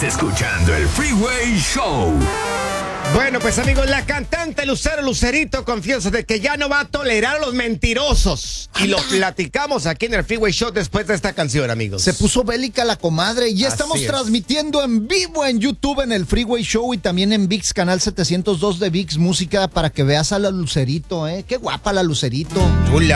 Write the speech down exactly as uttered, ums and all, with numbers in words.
escuchando el Freeway Show. Bueno, pues amigos, la cantante Lucero Lucerito confiesa de que ya no va a tolerar a los mentirosos. Y lo platicamos aquí en el Freeway Show después de esta canción, amigos. Se puso bélica la comadre y Así estamos es. transmitiendo en vivo en YouTube en el Freeway Show y también en ViX, canal setecientos dos de ViX Música, para que veas a la Lucerito, ¿eh? Qué guapa la Lucerito. Chula.